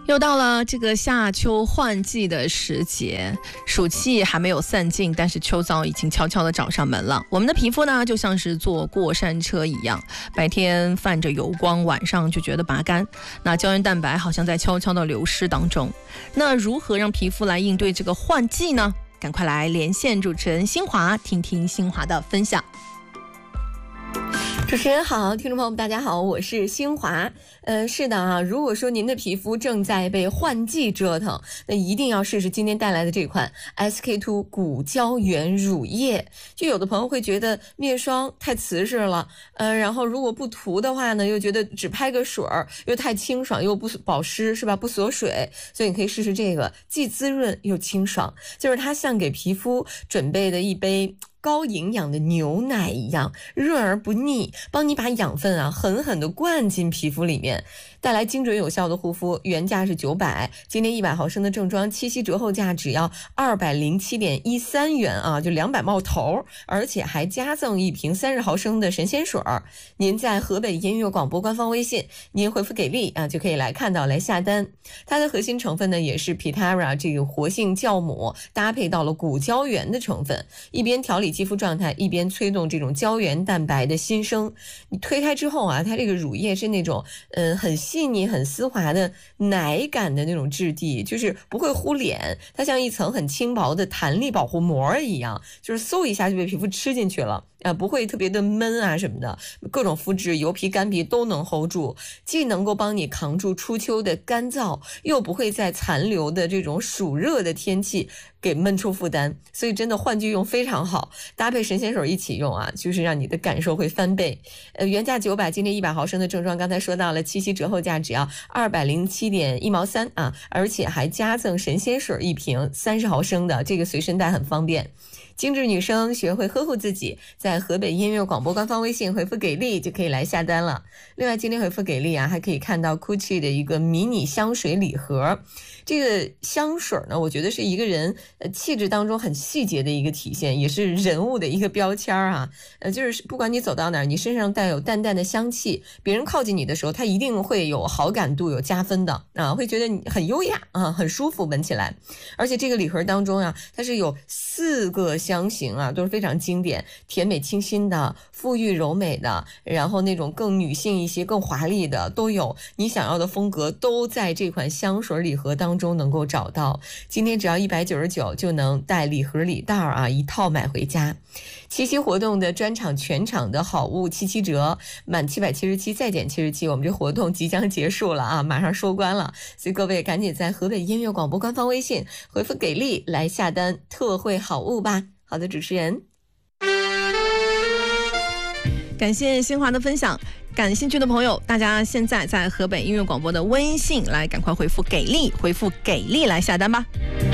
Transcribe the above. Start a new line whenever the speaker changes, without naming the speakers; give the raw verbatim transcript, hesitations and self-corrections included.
又到了这个夏秋换季的时节，暑气还没有散尽，但是秋燥已经悄悄地找上门了。我们的皮肤呢，就像是坐过山车一样，白天泛着油光，晚上就觉得拔干。那胶原蛋白好像在悄悄地流失当中。那如何让皮肤来应对这个换季呢？赶快来连线主持人新华，听听新华的分享。
主持人好，听众朋友们大家好，我是新华。呃，是的啊，如果说您的皮肤正在被换季折腾，那一定要试试今天带来的这款 S K two 骨胶原乳液。就有的朋友会觉得面霜太瓷实了，呃，然后如果不涂的话呢，又觉得只拍个水儿又太清爽，又不保湿，是吧？不锁水，所以你可以试试这个，既滋润又清爽，就是它像给皮肤准备的一杯高营养的牛奶一样，润而不腻，帮你把养分啊狠狠地灌进皮肤里面，带来精准有效的护肤。原价是九百，今天一百毫升的正装七夕折后价只要二百零七点一三元啊，就两百冒头，而且还加赠一瓶三十毫升的神仙水。您在河北音乐广播官方微信，您回复给力啊，就可以来看到来下单。它的核心成分呢也是 Pitara 这个活性酵母搭配到了骨胶原的成分，一边调理肌肤状态，一边催动这种胶原蛋白的新生。你推开之后啊，它这个乳液是那种呃很细腻很丝滑的奶感的那种质地，就是不会糊脸，它像一层很轻薄的弹力保护膜一样，就是嗖一下就被皮肤吃进去了啊，不会特别的闷啊什么的，各种肤质油皮干皮都能 hold 住，既能够帮你扛住初秋的干燥，又不会在残留的这种暑热的天气给闷出负担，所以真的换季用非常好，搭配神仙水一起用啊，就是让你的感受会翻倍。呃，原价九百，今天一百毫升的正装，刚才说到了七夕折后价只要二百零七点一毛三啊，而且还加赠神仙水一瓶三十毫升的，这个随身带很方便。精致女生学会呵护自己，在河北音乐广播官方微信回复给力就可以来下单了。另外今天回复给力啊，还可以看到 Gucci 的一个迷你香水礼盒。这个香水呢，我觉得是一个人呃气质当中很细节的一个体现，也是人物的一个标签啊。呃，就是不管你走到哪儿，你身上带有淡淡的香气，别人靠近你的时候，他一定会有好感度，有加分的啊，会觉得你很优雅啊，很舒服，闻起来。而且这个礼盒当中啊，它是有四个香型啊，都是非常经典，甜美清新的，馥郁柔美的，然后那种更女性一些更华丽的都有，你想要的风格都在这款香水礼盒当中能够找到。今天只要一百九十九就能带礼盒礼袋啊，一套买回家。七夕活动的专场全场的好物七七折，满七百七十七再减七十七，我们这活动即将结束了啊，马上收官了，所以各位赶紧在河北音乐广播官方微信回复给力来下单特惠好物吧。好的，主持人，
感谢新华的分享。感兴趣的朋友，大家现在在河北音乐广播的微信来赶快回复给力，回复给力来下单吧。